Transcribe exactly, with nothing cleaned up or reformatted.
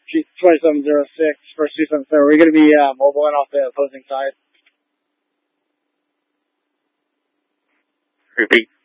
twenty-seven oh six, first two seven seven. Are we going to be uh, mobiling off the opposing side? Repeat.